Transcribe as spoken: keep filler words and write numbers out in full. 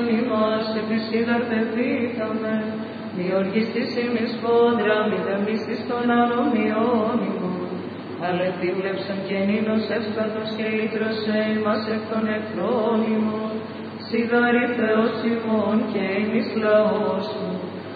ημάς, και πλησίδαρ πεπίθαμε. Μη οργιστής ημείς πόντρα, μη δεμίστης των ανομιών ημών. Αλλά επίβλεψαν και νήνος εύστατος και λύτρωσε ημάς εκ των εχθρών ημών. Σιδάρι Θεός ημών και ημείς λαός σου.